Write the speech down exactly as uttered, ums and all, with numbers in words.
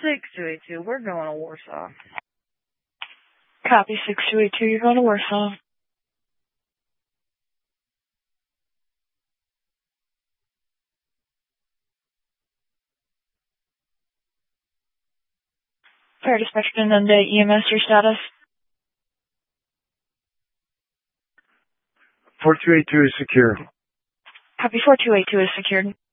six two eight two, we're going to Warsaw. Copy, six two eight two, you're going to Warsaw. Fire dispatch, and then the E M S, your status? four two eight two is secure. Copy, four two eight two is secured.